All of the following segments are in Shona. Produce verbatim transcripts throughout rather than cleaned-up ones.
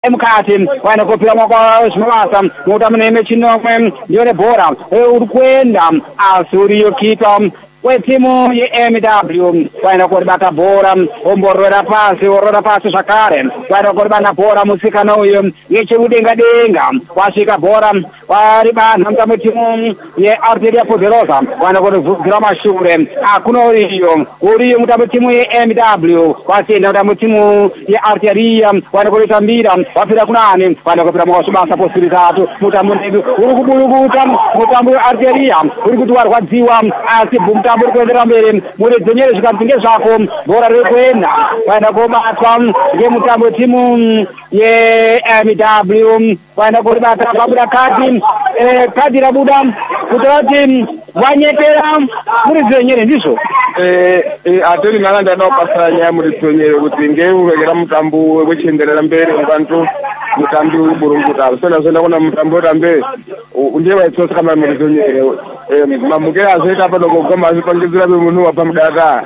emukati waenda kopira mwaka zvimabasa mutambo nehembe chinomwe ndiyone bhora uri kuenda asi uriyo kipa wetimu yeM W waenda koribata bhora ombororera pasi orora pasi zvakare waenda koribata bhora musikana uyu ngechemudenga denga wasvika bhora waribana mutambo timu yeArteria Poderosa waenda korivhugira mashure akuna uriyo uriyo mutambo timu yeM W wasienda mutambo timu yeArteria waenda koritambira wapira kunani waenda kopira mwakasvibasa posiri tatu mutambo nedu uri kubulukuta mutambo weArteria uri kuti warwadziwa asi mutambo uri kuendera mberi muri dzenyere zvikadzinge zvako bhora riri kuenda waenda kobatwa ngemutambo timu yeM W waenda koribata pabuda kati kati rabuda kuti vati wanyetera muri dzenyere ndizvo atiri nanga ndada kupasara nyaya muri dzenyere kuti ngeurekera mutambo wekuchenderera mberi ngwantu mutambi uburunguta sona sona kuna mutambo utambe ndiye waitsosa kama muri dzenyere mamukera azoita pano kugoma azvipangidzira pemunhu wabva mudaka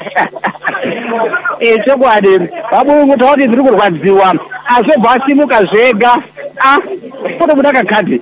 chokwadi vabunguta kuti dziri kurwadziwa asi bvasimuka zvega fotobuda kakati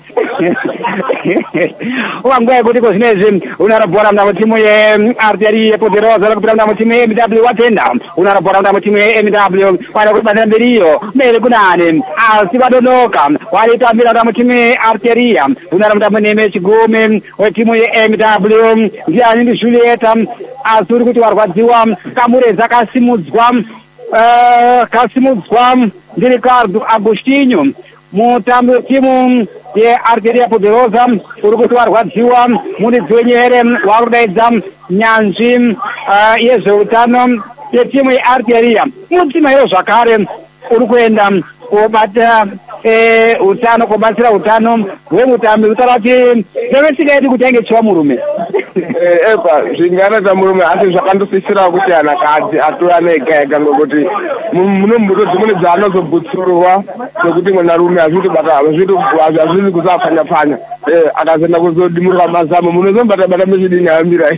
wanguva yekuti kozvinezvi unarabhora mutambo timu yeArteria Poderosa uri kupira mutambo timu yeM W watenda unarabhora mutambo timu yeM W waenda kuribatira mberiyo mberi kunani asi vadonoka waritambira mutambo timu yeArteria unara mutambo nehembe chigumi wetimu yeM W ndiani ndi Julieta asi uri kuti warwadziwa kamureza kasimudzwa kasimudzwa ndi Ricardo Agostinho mutambo timu yeArteria Poderosa uri kuti warwadziwa muri dzenyere warudaidza nyanzvi yezveutano yetimu yeArteria mutima iyo zvakare uri kuenda kobata utano kobatsira utano hwemutambi kutaura kuti zvemesingadi kuti ainge chiwa murume eba zvinganaita murume asi zvakandosisira kuti anakadzi atora nega ega ngokuti mune mbuto dzimweni dzaanozobutsurwa zvekuti mwanarume hazviti kusapfanya-pfanya akazoenda kuzodimurwa mazamu munozombata-bata mechidini ayambira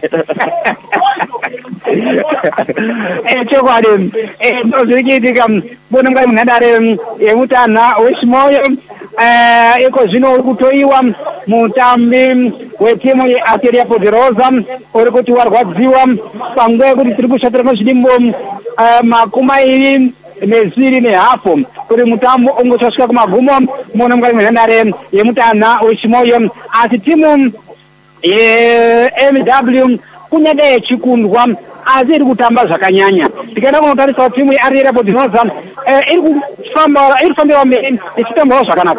chokwadi ndozvirikiitika bonongai munhandare yemutanha wechimoyo iko zvino uri kutoiwa mutambi wetimu yeArteria Poderosa uri kuti warwadziwa panguva yekuti tiri kushatira mazvidimbo makumi mairi nezviri nehafu uri mutambo ungosvasvika kumagumo munongai munhandare yemutanha wechimoyo asi timu yeM W kunyada yechikundwa asi iri kutamba zvakanyanya tikaenda kunotarisa timu yeArteria Poderosa iri kufamba iri kufambira mberi ichitambawo zvakanaka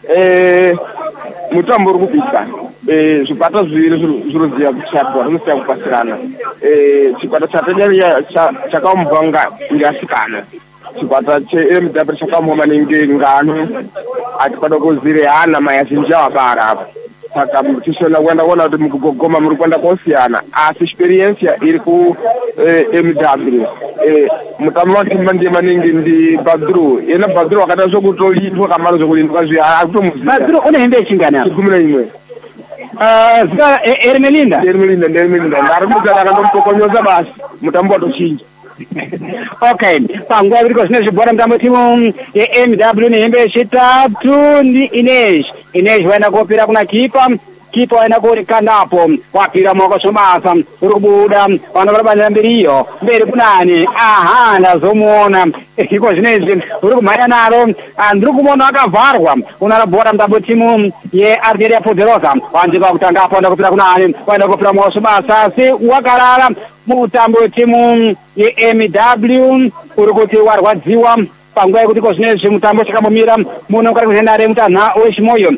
mutambo uri kupisa zvikwata zviviri zvinoziva kuchatwa zvinosiya kupasirana chikwata chaTenyeriya chakaumva ngasikana chikwata cheM W chakaumva maningi ngano atikwada kuzire hana mayazhinji avabara apa saka tichona kuenda kuona kuti mukugogoma muri kuenda kosiyana asi experience iri kuM W mutambo watimba ndiye maningi ndi Badru yena Badru akata zvokutolindwa kamaro zvokulindwa zviya akutomuziva Badru une hembe yechingana chigumi neimwe zika Ermelinda Ermelinda Ermelinda ndari mutana akandomutokonyosa basi mutambo watochinja okay panguva iriko zvine zvibhora mutambo timu yeM W nehembe yechitatu ndi Inej Inej waenda kopira kuna kipa kipa waenda kurikanapo wapira mwaka zvomasa uri kubuda vanovarabandira mberiyo mberi kunani aha ndazomuona iko zvinezvi uri kumhanya naro ndiri kumuona akavharwa unarabhora mutambo timu yeArteria Poderosa wanziva kutangapo waenda kupira kunani waenda kupira mwaka zvomasa asi wakarara mutambo wetimu yeM W uri kuti warwadziwa panguva yekuti iko zvinezvi mutambo chakambomira muno kari kuhendare mutanha wechimoyo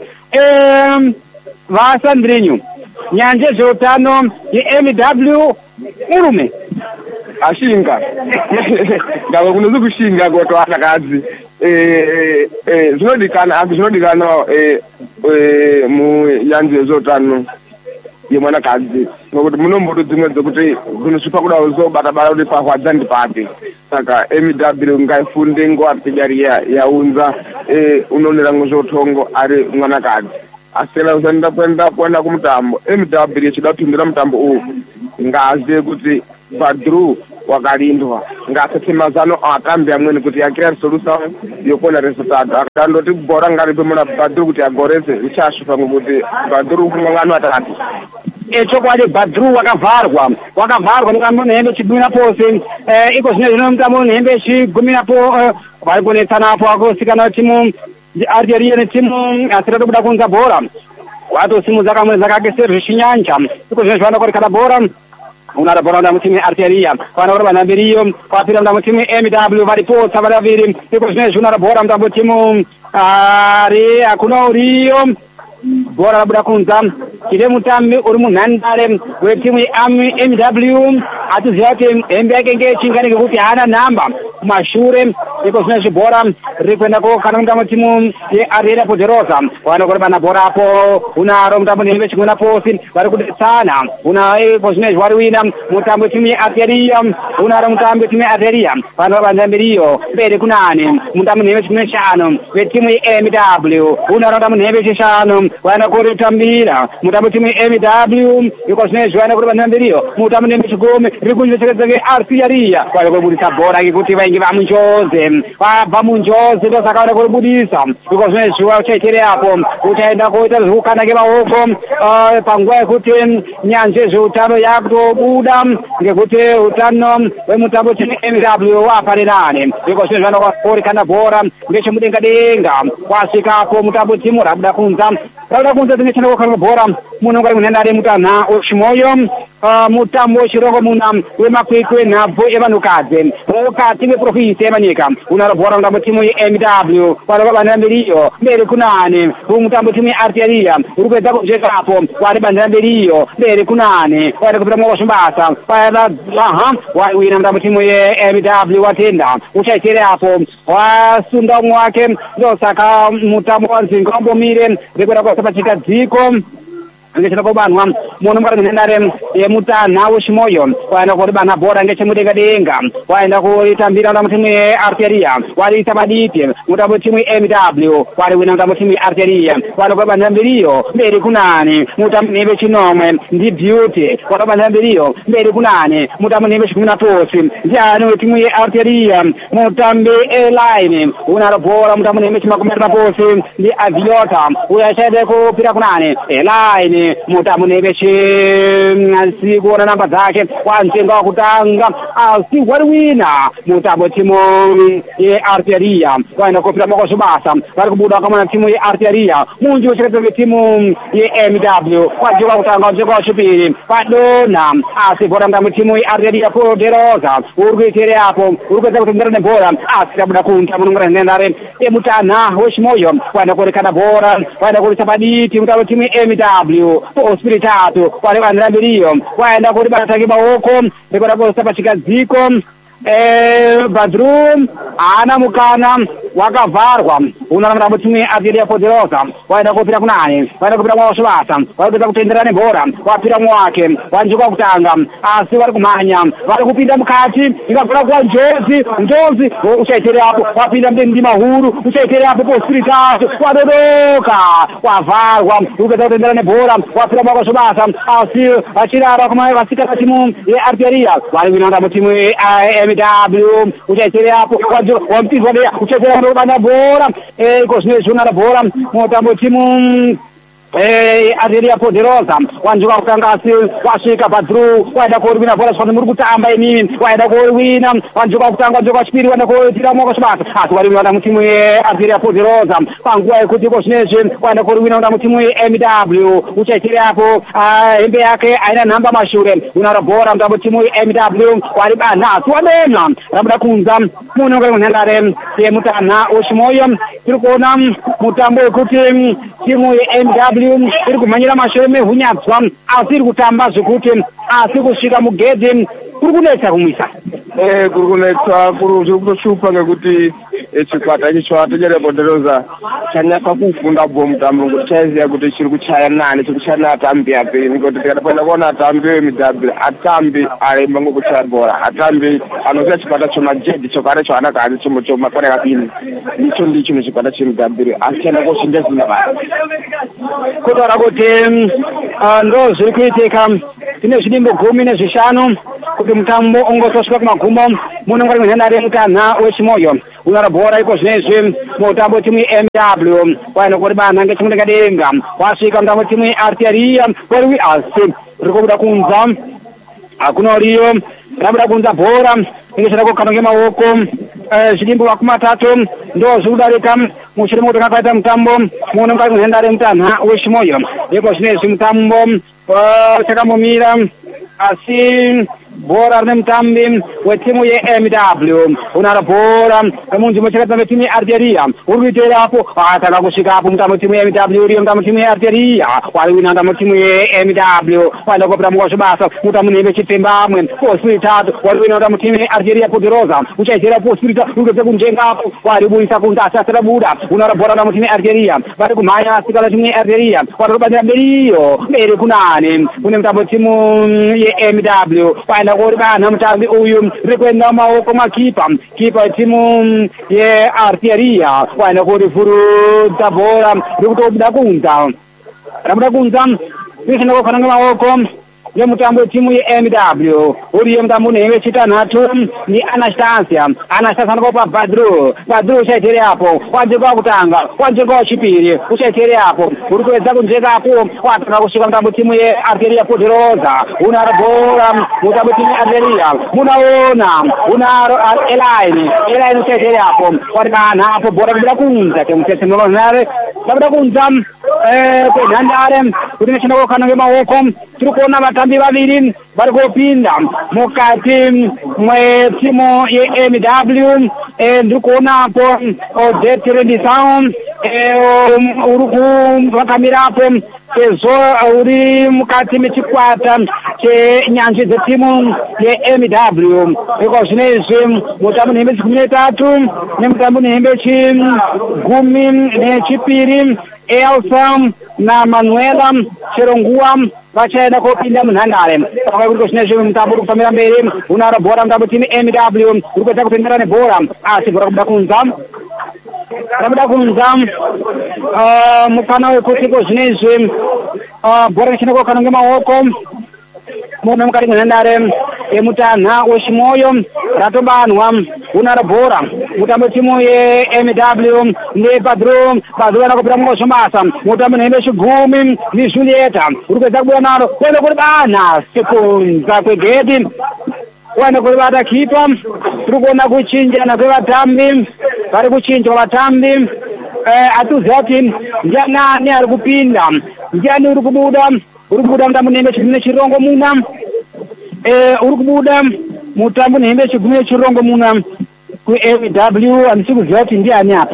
vasandrinyu nyanje zveutano yeM W murume ashinga ngava kunozi kushinga kuti vanakadzi zvinodikana asi zvinodikana munyanja yezveutano yemwanakadzi nokuti muno mbuto dzimwe dzekuti kunosvipa kuda uzobata-bata kuti pahwadza ndipapi saka M W ngaifunde ngoArteria yaunza unonera ngozvotongo ari mwanakadzi asela usaenda kuenda kuenda kumutambo M W chida kupindira mutambo uyu ngaazive kuti Badru wakalindwa ngasati mazano atambi amweni kuti akira solution yokona resultat akandoti bora ngari pemuna Badru kuti agorese ichashupa ngokuti Badru kumangano atatu echokwadi Badru wakavharwa wakavharwa mukamhembe chigumira pose iko zvine zvino mutambo nhembe chigumira po vari kunetsanapo akusikana timu artillery netimu asira kuda kunza bhora watosimudza kamwe zakake sezvichinyanja iko zvine zvavanda kurekana bhora unara bhora nda mutimu artillery vana vari vanhambiriyo kwapira nda mutimu M W vari potsa vari vaviri iko zvine zvunara bhora nda mutimu ari akuna uriyo bhora rabuda kunza chine mutambi uri munhandare wetimu M W atiziva kuti hembe yake ngeyechinga ngekuti haana nhamba kumashure iko zvine zvibhora riri kuenda kokana mutambo timu yeAriera Poderosa vana kureba bhora apo unaro mutambo nehembe chimwe naposi vari kudetsana una iko zvine zvari wina mutambo timu yeArtillery unaro mutambo timu yeArtillery vana kureba mberiyo mberi kunani mutambo nehembe chimwe shanu wetimu yeM W unaro mutambo nehembe chishanu vana kuritambira mutambo timu yeM W iko zvine zvana kureba mberiyo mutambo nehembe chigumi riri kunjechekedzeke Artillery vari kubudisa bhora ngekuti vainge vamunjoze vabva munjoze ndosaka vari kuribudisa iko zvine zviwa uchaitere apo uchaenda koita zviukanake maoko panguva yekuti nyanja yezveutano yakutobuda ngekuti utano hwemutambo timu M W waparirane iko zvine zvanokorikana bhora ngechemudenga denga kwasvikapo mutambo timu rabuda kunza rabuda kunza tinechenda kokana bhora munhu ngari munhandare mutanha wechimoyo mutambo wechirongo muna wemakwikwi nhabvu evanhukadzi mukati meprofisi yemanyika unaro bhora mutambo timu yeM W vanova bandira mberiyo mberi kunani mutambo timu yeArtillery uri kuedza kujekapo vari bandira mberiyo mberi kunani vari kupira mwoko zvimbasa aha wawina mutambo timu yeM W watenda uchaitere apo wasunda umwe wake ndosaka mutambo wanzinga wambomire rekuda kwasa pachigadziko ngechenda kobanwa munhu mukati munhandare yemutanha wechimoyo waenda kuribana bhora ngechemudenga denga waenda kuritambira mutambo timu yeArtillery wariisa maditi mutambo timu yeM W wari wina mutambo timu yeArtillery waenda kuribana mberiyo mberi kunani mutambo nehembe chinomwe ndi Beauty waribana mberiyo mberi kunani mutambo nehembe chikumi naposi ndiani wetimu yeArtillery mutambi Eline unaro bhora mutambo nehembe chimakumi matatu naposi ndi Aviota uyo achaende kupira kunani Eline mutambo nehembe chikuona namba dzake wanzenga wakutanga asi wari wina mutambo timu yeArtillery waenda kopira mwoko zvibasa vari kubuda wakamwana timu yeArtillery munji wechekedzeke timu yeM W wajeka wakutanga wajeka wachipiri padona asi bhora mutambo timu yeArtillery Poderosa uri kuitere apo uri kuedza kutendera nebhora asi rabuda kunta munongera nhendare yemutanha wechimoyo waenda kurekana bhora waenda kurisa paditi mutambo timu yeM W posipiri tatu vari bandira mberiyo waenda kuti batake maoko rekuda kusa pachigadziko Badru haana mukana wakavharwa unana mutambo timu yeArtillery Poderosa waenda kupira kunani waenda kupira mwako zvibasa vari kuedza kutendera nebhora wapira mwake wanjika kutanga asi vari kumhanya vari kupinda mukati ingagona kuva njozi njozi uchaitere apo wapinda mudendi mahuru uchaitere apo posipiri tatu wadodoka wavharwa uri kuedza kutendera nebhora wapira mwako zvibasa asi vachirara vasikana timu yeArtillery vari wina mutambo timu yeM W uchaitere apo wamupizwa deya uchaitere apo bana bhora iko zvine zvunara bhora mutambo timu Artillery Poderosa wanjuka kutanga asi wasvika Badru waenda kuwina bhora zvino muri kutamba imini waenda kuwina wanjuka kutanga wanjuka wachipiri waenda kuitira mwoko zvibasa asi wari wina mutimu yeArtillery Poderosa panguva yekuti iko zvinezvi waenda kuwina nda mutimu yeM W uchaitere apo hembe yake haina nhamba mashure unaro bhora nda mutimu yeM W wari bana asi wademla rabuda kunza munhu ngari munhandare yemutanha wechimoyo tiri kuona mutambo wekuti timu yeM W iri kumhanyira mashure mehunyadzwa asi iri kutamba zvekuti asi kusvika mugedhi kuri kunetsa kumwisa kuri kunetsa kuri kutoshupa ngekuti chikwata icho Artillery Poderosa chanyasa kufunda bho mutambo kuti chaiziya kuti chiri kuchaya nani chiri kuchaya natambi api ngekuti tikatoenda kuona atambi weM W atambi aimba ngokuchaya bhora atambi anoziya chikwata chomajedi chokare choana kazi chomo chomakore kapini icho ndicho nechikwata cheM W asi chaenda koshinja zvinhu kutaura kuti ndo zviri kuitika tine zvidimbo gumi nezvishanu kuti mutambo ungososwa kumagumo muno ngari mwenhandare mutanha wechimoyo unara bhora iko zvinezvi mutambo timu yeM W kwaino kuti bana ngechimudenga denga wasvika mutambo timu yeartilleria kwari asi rikubuda kunza hakuna riyo rabuda kunza bhora ingechada kukana ngemaoko zvidimbu makumi matatu ndo zvirikudarika mushure mokuti kwakaita mutambo muno ngari mwenhandare mutanha wechimoyo iko zvinezvi mutambo chakambomira asi bhora rine mutambi wetimu yeM W unara bhora munzvimbo chakatamba timu yeartilleria uri kuiterapo atanga kusvikapo mutambo timu yeM W uriyo mutambo timu yeartilleria wari wina mutambo timu yeM W waenda kupira mungwa zvibasa mutambo nhembe chipembamwe posi itatu wari wina mutambo timu yeartilleria Poderosa uchaizera posi itatu urikupedza kunjengapo wari buisa kunza asi asira buda unara bhora mutambo timu yeartilleria vari kumhanya asikana timu yeartilleria wari kubatira mberiyo mberi kunane kune mutambo timu yeM W waenda kuri bana mutambi uyu rikuenda maoko makipa kipa timu yeartilleria waenda kuri furudza bhora rikutobuda kunza rabuda kunza rishanda kufanana maoko yemutambo timu yeM W uriyo mutambo unehembe chitanhatu ni Anastasia Anastasia anokopa Badru Badru uchaiterapo wanjeka kutanga wanjeka wachipiri uchaiterapo uri kuedza kunjekapo watanga kusvika mutambo timu yeartilleria Poderosa unaro bhora mutambo timu yeartilleria munaona unaro Elaine Elaine uchaiterapo wati banhapo bhora kubuda kunza kemutesemolonare rabuda kunza kwenhandare kuti nechenda kokana ngemaoko tiri kuona vatambi vaviri vari kupinda mukati mwetimu yeM W ndiri kuonapo Odette Rendisao uri vakamirapo sezvo uri mukati mechikwata chenyanzvi dzetimu yeM W iko zvinezvi mutambo nehembe chigumi netatu nemutambo nehembe chigumi nechipiri Elsa na Manuela chero nguva vachaenda kopinda munhandare saka kuriko zvinezvi mutambo uri kufambira mberi unaro bhora mutambo timu yeM W uri kuedza kupindira nebhora asi bhora kubuda kunza rabuda kunza mufana wekutiko zvinezvi bhora richenda kokana ngemaoko muno mukati mwenhandare yemutanha wechimoyo ratobanhwa unaro bhora mutambo timu yeM W nePadru Padru ana kupira mungwa zvomasa mutambo nehembe chigumi niJulieta uri kuedza kubuda naro kuenda kuri banha sekunza kwegedhi waenda kuri bata kipa tiri kuona kuchinjana kwevatambi vari kuchinjwa vatambi atiziva kuti ndianani ari kupinda ndiani uri kubuda uri kubuda mutambo nehembe chigumi nechirongo muna uri kubuda mutambo nehembe chigumi nechirongo muna kuM W handisi kuziva kuti ndiani apa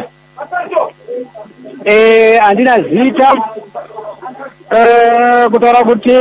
handina zita kutaura kuti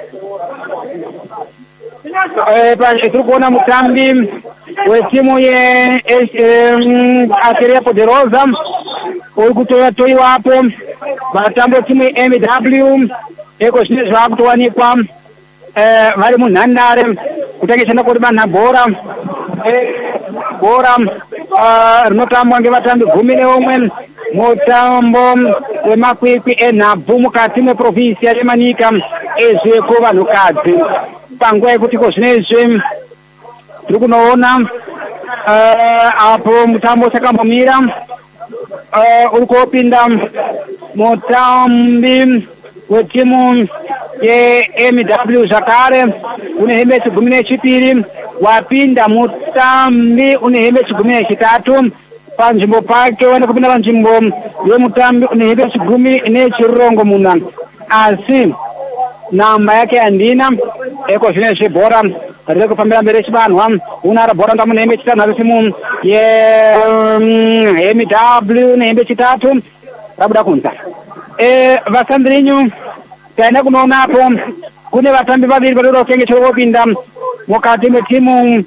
tiri kuona mutambi wetimu yeartilleria Poderosa uri kutoiwapo vatambi vetimu yeM W eko zvine zvaakutowanikwa vari munhandare kutangishanda kuti banha bhora bhora rinotambwa ngevatambi gumi neumwe mutambo wemakwikwi enhabvu mukati meprovinsia yemanika ezvekuvanhukadzi panguva yekuti ko zvinezvi tiri kunoona apo mutambo chakambomira uri kopinda mutambi wetimu yeM W zvakare une hembe chigumi nechipiri wapinda mutambi une hembe chigumi nechitatu panzvimbo pake waenda kupinda panzvimbo yemutambi une hembe chigumi nechirongo muna asi namba yake handina eko zvinezvi bhora riri kufambira mberi chibanhwa unaro bhora mutambo nehembe chitanhatu timu yeM W nehembe chitatu rabuda kunza vasambirinyu taenda kunoonapo kune vatambi vaviri vari kukengechera kopinda mukati metimu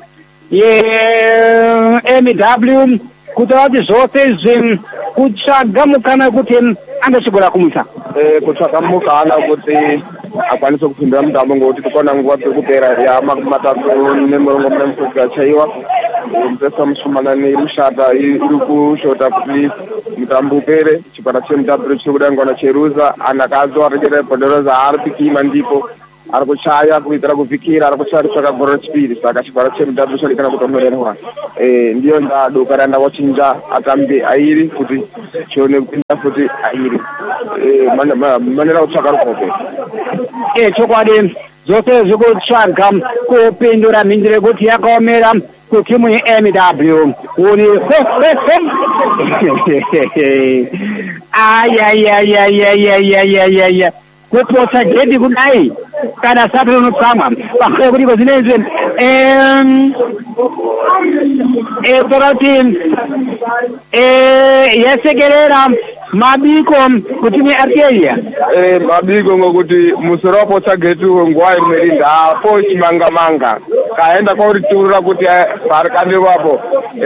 yeM W kuti vati zvose izvi kutsvaga mukana wekuti angachigora kumutsa kutsvaga mukana wekuti akwanise kupindira mutambo ngokuti tikaona nguva dzekupera yamakumi matatu nemirongo muna misodzi yachaiwa mupesa mushomanani iri kushata iri kushota kuti mutambo upere chikwata cheM W chiri kudangwana cheruza anakadzi warekera Poderosa ari pikima ndipo ari kuchaya kuitira kuvhikira ari kuchaya kutsvaka goro rechipiri saka chikwata cheM W chalikana kutonhorerwa ndiyo ndaduka randa wachinja atambi airi kuti chione kupinda futi airi manera kutsvaka rukope chokwadi zvose zvikutsvaga kupindura mhinduro yekuti yakaomera kutimu yeM W uri ayayayayayayayaya kupotsa gedhi kudai kana sapi rinotsamwa pakaya kuti kozvinezve ekutoti yasekerera mabiko kutimu yeArteria mabiko ngokuti musoro wapotsa gedhi nguva imwe rindapo chimanga manga kaenda kwauriturura kuti parikandirwapo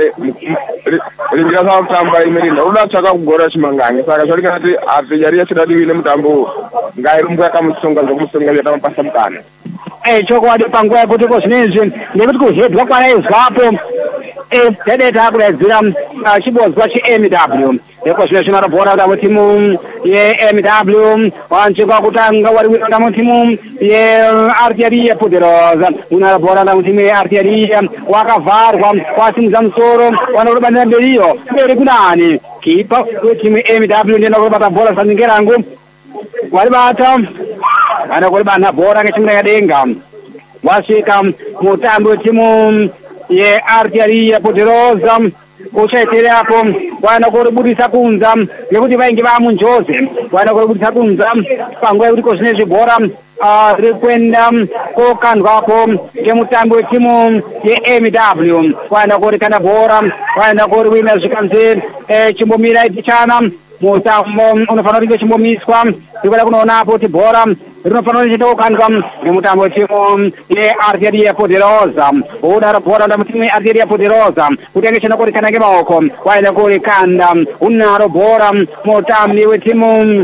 ringira sakutamba imwe rinda uda tsvaka kugora chimangange saka zvalikati Arteria chidadiwi nemutambo ngairumbu yakamusonga zvokumusonga yatamapasa mukana chokwadi panguva yekuti kozvinezvi nekuti kuhedhwa kwaraizwapo dedeta akudaidzira chibozwa cheM W eko zvino zvinarobhora kuti mutimu yeM W wanchekwa kutanga wari kuenda mutimu yeArteria Poderosa unarobhora kuti mutimu yeArteria wakavharwa wasimudza musoro wanokubanira mberiyo mberi kunani kipa wetimu yeM W ndienda kuribata bhora sanyengerangu waribata ana kuribana bhora ngechimwe yadenga wasvika mutambo wetimu yeArteria Poderosa uchaitirapo wana kuribudisa kunza ngekuti vainge vamunjodzi wana kuribudisa kunza panguva yekuti kozvinezvi bhora riri kuenda kokandwapo ngemutambi wetimu yeM W wana kuri kana bhora wana kuri kuina zvikanzi chimbomira ipichana mutambo unofanira kunge chimbomiswa tikuda kunoonapo kuti bhora rinofanira kuchiita kukandwa ngemutambo wetimu yeArteria Poderosa udaro bhora ndamutimu yeArteria Poderosa kuti ange chena kuti kana ngemaoko waenda kuri kanda unaro bhora mutambi wetimu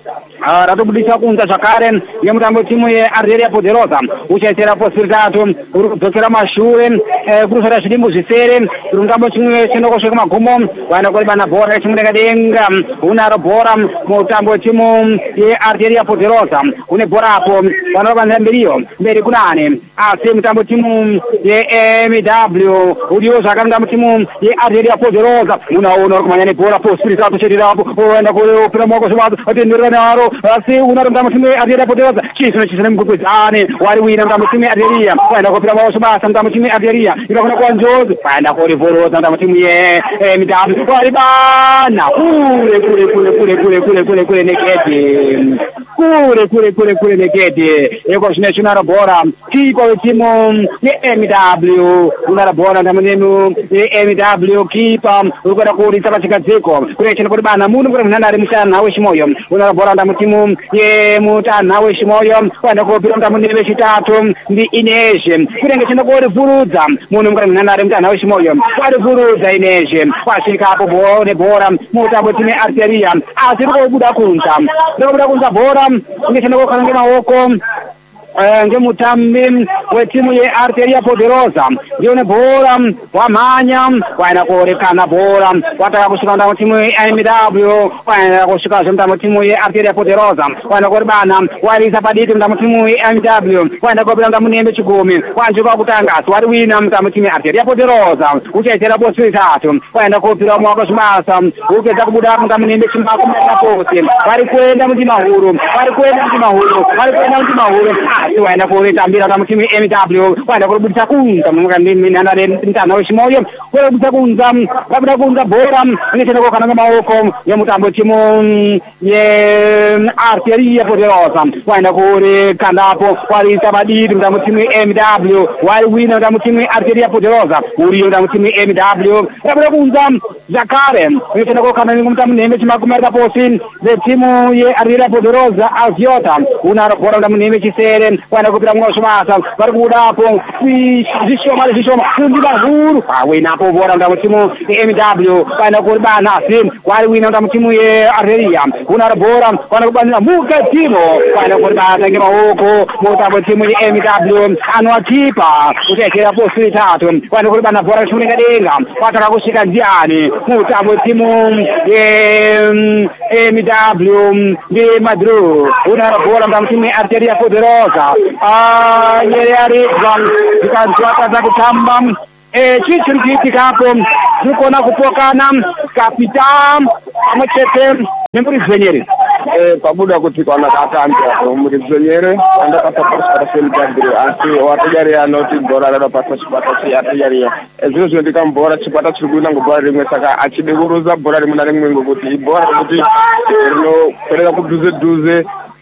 ratobudisa kunza zvakare ngemutambo wetimu yeArteria Poderosa uchaitira posi ritatu uri kudzokera mashure kurusara zvidimbu zvisere mutambo chimwe chinokosvika magumo vaenda kuribana bhora chimwe rekadenga unaro bhora mutambo wetimu yeArteria Poderosa une bhorapo vanobanira mberiyo mberi kunani asi mutambo wetimu yeM W udiwo zvakanga mutimu yeArteria Poderosa unaona uri kumhanya nebhora posi ritatu cherirapo oenda kupira maoko zvivadzo atenderera naro asi unaronda mutimu yeArteria Poderosa chisino chisina mugwegwedzane wari wina mutambo wetimu yeArteria waenda kupira maoko basa mutambo wetimu yeArteria inokona kuva njodzi waenda kurivhorosa mutambo wetimu yeM W waribana kure kure kure kure kure kure kure kure negedhi kure kure kure kure negedhi eko zvine chinaro bhora kipa wetimu yeM W unaro bhora ndamutimu yeM W kipa uri kuenda kuurisa pachigadziko kune chino kuti bana munhu kuri munhandare mutanha wechimoyo unaro bhora ndamutimu yemutanha wechimoyo waenda kuopira mutambo ndiri wechitatu ndi Inezhe kunenge chino kurivhurudza munhu kuri munhandare mutanha wechimoyo warivhurudza Inezhe wasvikapo nebhora mutambo wetimu yeArteria asi rikobuda kunza rikobuda kunza bhora inge chino kokana ngemaoko ngemutambi wetimu yeArteria Poderosa ndione bhora wamhanya waenda kuorekana bhora wataka kusvika mutambo wetimu yeM W waenda kusvika zvemutambo wetimu yeArteria Poderosa waenda kuribana wairisa paditi mutambo wetimu yeM W waenda kuopira mutambo nembe chigumi wanjuka kutanga asi wari wina mutambo wetimu yeArteria Poderosa uchaitira posi ritatu waenda kuopira mwako zvimasa ukedza kubuda mutambo nembe chimakumi maposi vari kuenda mutima huru vari kuenda mutima huru vari kuenda mutima huru asi waenda kuritambira pamutimu yeM W waenda kuribudisa kunza munhandare mutanha wechimoyo kuribudisa kunza vabuda kunza bhora inechenda kokana ngemaoko yemutambo wetimu yeArteria Poderosa waenda kurikandapo wariisa paditi mutambo wetimu yeM W wari wina mutambo wetimu yeArteria Poderosa uriyo mutambo wetimu yeM W vabuda kunza zvakare inechenda kokana mutambo nembe chimakumi ari paposi vetimu yeArteria Poderosa Aviota unaro bhora mutambo nembe chisere waenda kupira mumwe zvimasa vari kudapo zvishoma zvishoma ndiba huru awinapo bhora mutambo wetimu yeM W waenda kuribana asi wari wina mutambo wetimu yeArteria unaro bhora waenda kubanira mukatimo waenda kuribata ngemaoko mutambo wetimu yeM W anova kipa uchaitira posi ritatu waenda kuribana bhora rechimwe denga wataka kusvika ndiani mutambo wetimu yeM W ndi Madru unaro bhora mutambo wetimu yeArteria Poderosa Poderosa nyere aridwa zikazwakaza kutamba chii chiri kuitikapo zirikuona kupokana kapita pamwechete nemurizenyere pabuda kuti kana katambira murizenyere anda kasapasa semtambire asi watajari anoti bhora rada pasa chipata chiyatajariya zviro zvinodikambhora chipata chiri kuina ngobhora rimwe saka achidekuruza bhora rimwe narimwe ngokuti ibhora rekuti rinoperera kudhuze dhuze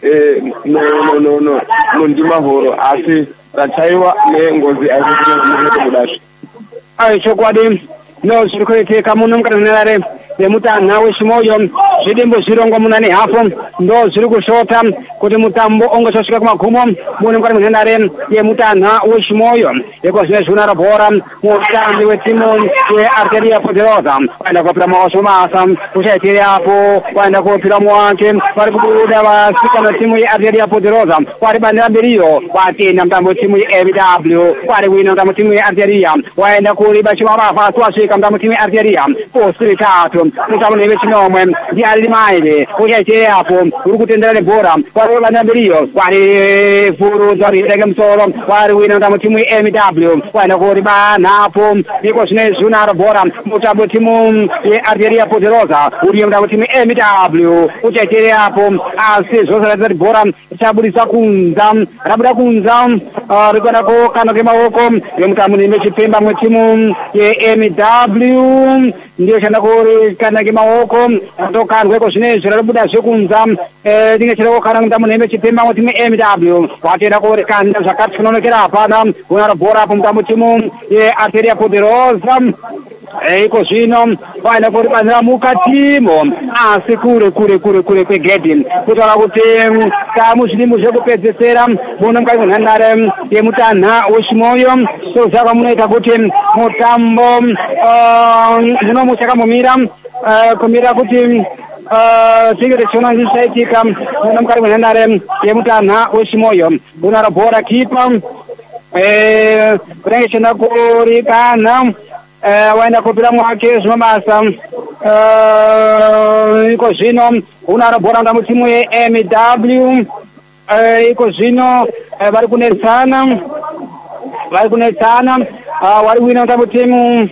nondimahoro asi rachaiwa nengozi aikuti ai chokwadi no zviri kuitika muno mukati mwenarare yemutanha wechimoyo zvidimbo zvirongo muna nehafu ndo zviri kushota kuti mutambo ungosvika kumagumo muno mukati mwenarare yemutanha wechimoyo iko zvine zviona bhora mutambi wetimu yearteria Poderosa waenda kopira maosho masa uchaitiriapo waenda kopira muwake vari kubuda vasikana timu yearteria Poderosa vari bandira mbiriyo watenda mutambo wetimu yeM W vari kuina mutambo timu yearteria waenda kuriba chimarafa aswasvika mutambo timu yearteria posti ritatu mutambo nevechinomwe ndiari maile uchaitiriapo uri kutendera nebhora vari bandira mbiriyo vari furudza ridenge musoro vari kuina mutambo timu yeM W waenda kuriba napo iko zvine zviunaro bhora mutambo timu yearteria Poderosa uriyo mutambo timu yeM W uchaitiriapo asi zvose ratidza kuti bhora chabudisa kunza rabuda kunza rikuenda kokana kemaoko yemutambo nemechipemba mwetimu yeM W ndiyo chanda kurikana kemaoko tokandweko zvinezvi raribuda zvekunza tinge chida kokana mutambo nemechipemba mwetimu yeM W watenda kurikanda zvakati kunonokera hapana unaro bhora apo mutambo timu yearteria Poderosa iko zvino vaenda kuribanira mukatimo asi kure kure kure kure kwegedhi kutaura kuti tamuzvidimbo zvekupedzesera muno mukati mwenhandare yemutanha wechimoyo sozvaka munoita kuti mutambo muno muchakambomira kumira kuti tinge tichiona zvichaitika muno mukati mwenhandare yemutanha wechimoyo unaro bhora kipa kunenge chenda kurikana waenda kupira mwake zvimabasa iko zvino unaro bhora mutambo timu yeM W iko zvino vari kunetsana vari kunetsana vari kuina mutambo timu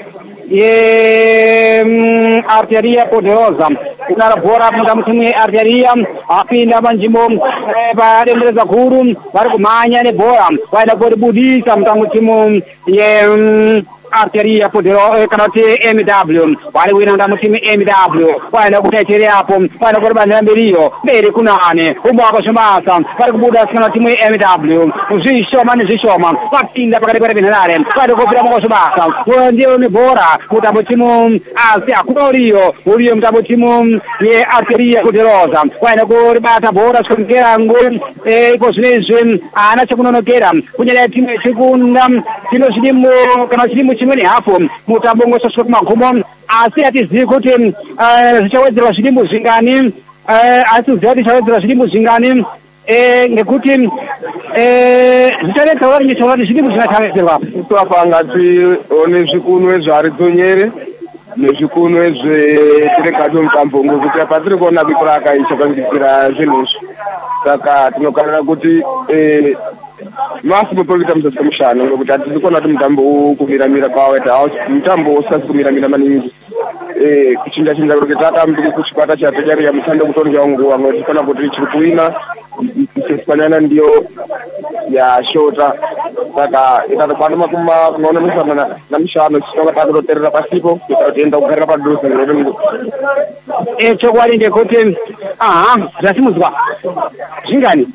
yearteria Poderosa unaro bhora mutambo timu yearteria apinda panzvimbo padembereza guru vari kumhanya nebhora vaenda kuribudisa mutambo timu ye arteria Poderosa kana kuti M W vari kuina mutambo timu yeM W vaenda kutaitiriapo vaenda kuribandira mberiyo mberi kunane umwako zvimasa vari kubuda sikana timu yeM W zvishoma nezvishoma vapinda pakati perenharare vaenda kupira mwako zvimasa ndiyo nebhora mutambo timu asi hakuna uriyo uriyo mutambo timu yearteria Poderosa vaenda kuribata bhora zvikongera ngwe iko zvinezvi haana chekunonokera kunyanya timu yechikunda tino zvidimbo kana chidimbo chimwe nehafu mutambo ngosvika kumagumo asi hatizivi kuti zvichawedzerwa zvidimbo zvingani asi kuziva kuti zvichawedzerwa zvidimbo zvingani ngekuti zvichanetsaura kuti kuti zvidimbo zvingachawedzerwa twapanga tione zvikunwe zvarizonyere nezvikunwe zvetirekadzo mutambo ngokuti apa tiri kuona biko rakaichapangidzira zvinhu izvi saka tinokarira kuti masipo pekuita muzasi mushano ngokuti hatisi kuona kuti mutambo ukumiramira kwawaita mutambo usasi kumiramira maningi kuchinja chinja kuti tatambi kuchikwata chatajariya mushando kutonja nguva ngoti kana kuti chiri kuina sesipanyana ndiyo yashota saka ikatokwana makumi kunoona musana namushano chinonga takutoterera pasipo kuita kuti enda kugarira padhuze chokwadi ndekuti aha zvasimudzwa zvingani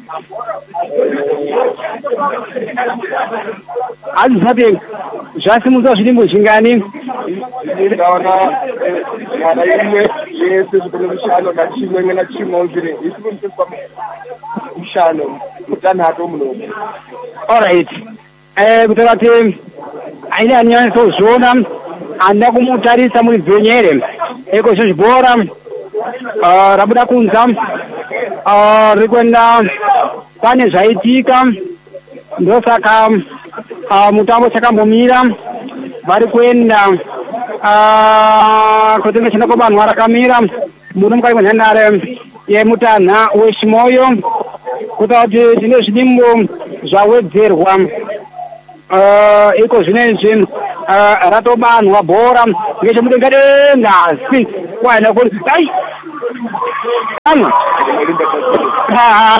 hazvisati zvasimudzwa zvidimbo zvingani ndaona mwana imwe yese zvikone mushano nachimwe imwe nachimwe uzviri isikumuseswa mushano mutanhato munomu alright kutaura kuti aine anyanyisozviona handina kumutarisa muridzenyere iko zvo zvibhora rabuda kunza riri kuenda pane zvaitika ndosaka mutambo chakambomira vari kuenda kutenga chenda kuvanhu varakamira muno mukati mwenhandare yemutanha wechimoyo kutaura kuti tine zvidimbo zvawedzerwa uh, iko zvinezvi uh, ratobanhwa bhora ngechemudenga denga asi kwaina kuti ai